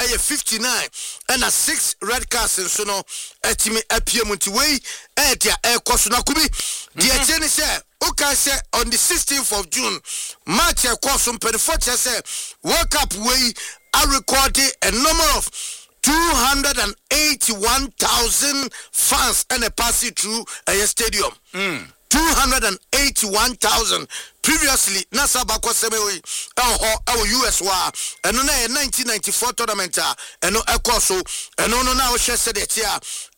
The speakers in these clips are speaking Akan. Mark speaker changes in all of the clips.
Speaker 1: ɛyɛ 59 and a 6 red cards nso no etimi apie munti wey dia ekoso na kubi dia cheni say okay say on the 16th of June match ekoso mpedifo che say World Cup wey I recorded a number of 281,000 fans and a passing through a stadium. 281,000. Previously, Nasa Bako Semewi, US war, and no 1994 tournament, and no Ekoso, and no now she said it here.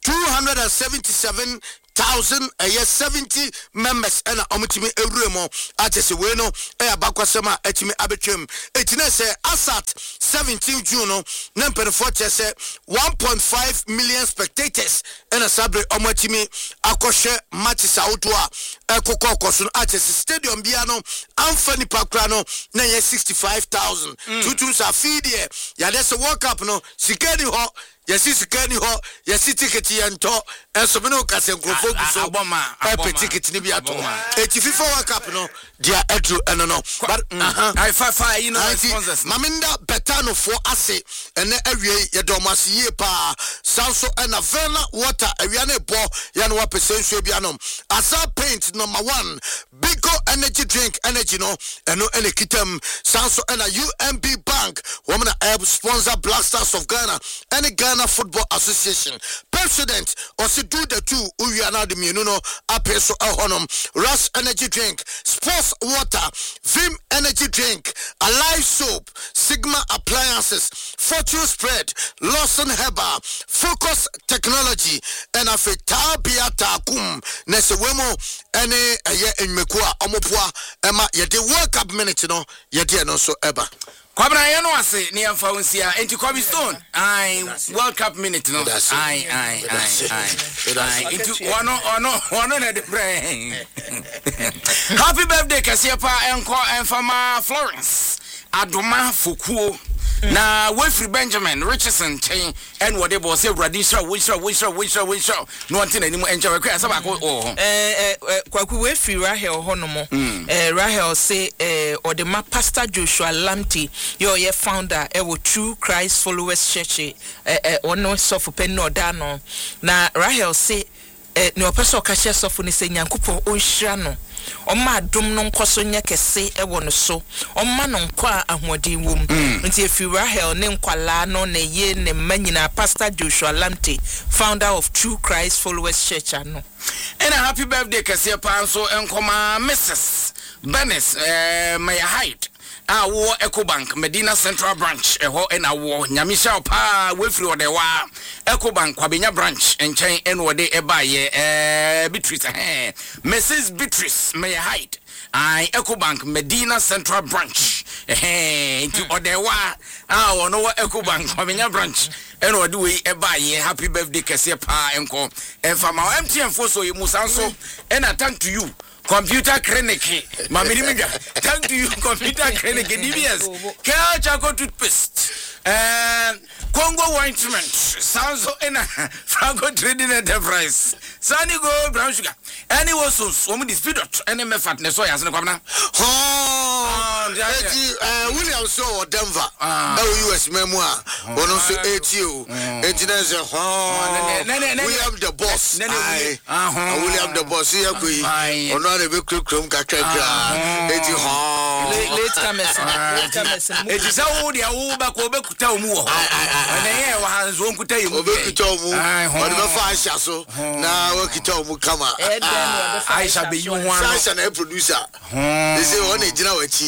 Speaker 1: 277,000 a year 70 members and Omutimi Erumo at Seweno, Air Bakwasema, Etimi Abetrim. Etine say Asat 17 June, Nemper Forte say 1.5 million spectators and a Sabre Omutimi Akoshe Matisa Outwa, Ekoko Kosun at Stadium Biano, Anthony Pakrano, 65,000. Tutus are feed here. Yeah, that's a World Cup no, Sikeni Ho. Yes, it's Kenny Ho, yes, ticket and talk, and so no Cassan Grofo, ticket to be at all. 84 World Cup, no, dear Edru, and no, but I find, you know, Maminda Betano for Assay, and every Yadomas ye pa, Sanso and Avena water, Ariane Bo, Yanwa Pesensu Bianum, Asa paint number 1, Bigo energy drink, energy no, and no any kitem, Sanso and a UMB Bank, woman sponsor Black Stars of Ghana, and a Ghana Football Association President also do the two Uyana de Minuno Apeso Honum Rush Energy Drink Sports Water Vim Energy Drink Alive Soap Sigma Appliances Fortune Spread Lawson Heba Focus Technology and Afeta Biata Kum Nesewemo Ene Aye Mekua Omopua Emma Yede World Cup minute no Yede no so eba
Speaker 2: Kwabra yano ase ni amfaunsia enti Kobe Stone I World Cup minute no I into one na the brain. Happy birthday Kasiepa enko enfama Florence Adoma Fukuo na Wilfred Benjamin Richardson chain and whatever say Radisha wisha no antina ni mo enja we say ba ko
Speaker 3: kwaku Wilfred Rahel honomo Rahel say or the Pastor Joshua Lamte your founder wo True Christ Followers Church ono sofu penno dano na Rahel say no person okahye sofu ni say nyankopon onhira no Oma dum no nkoso nya kese ewo no so oma no nkwa ahodi wom nti efi Rahel ne nkwala no na ye ne manyina Pastor Joshua Lamte founder of True Christ Followers Church ano
Speaker 2: and a happy birthday kase pa so enkoma Mrs. Benes Maya Height Awo Ecobank Medina Central Branch eho and awo Nyamisha pa Wilfred Odewa Ecobank Kwabenya Branch enchen enwode ebaye Beatrice Mrs. Beatrice Maya Height Ecobank Medina Central Branch into Odewa no Ecobank Kwabenya Branch enwode we ebaye happy birthday kese pa enko enfama MTN foso yimusanso and I thank to you Computer Clinic, Mammy, thank you, Computer Clinic, DBS, Kel Chaco toothpaste, Congo ointment, sounds in Franco Trading Enterprise, Sunny Gold Brown Sugar, and it was so many spirit, and a fatness, so as a governor.
Speaker 1: William saw Denver, US memoir, one also 8U, engineers, William the boss, William the boss, here, a big crum cacra. It is all the Uba Kobe mu. And I has one could tell you, Obekitomu, I shall so now Okitomu come out. I shall be you one a producer. They say one age.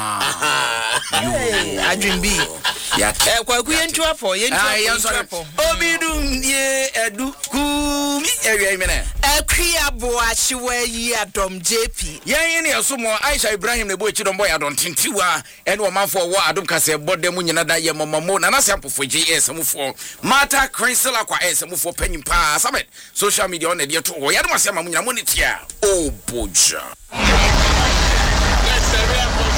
Speaker 3: I dream be. Quaku into a for Obidum ye edu kumi area. A crea boa she wear ye at Dom JP.
Speaker 2: Yan so more Aisha Ibrahim the boy chidon boy I don't think you are and one man for what I don't say but them when another year mamma and I sample for JS for Martha Crystal Aqua S for penny pass social media on the year to Yadama Money. Oh, Boja.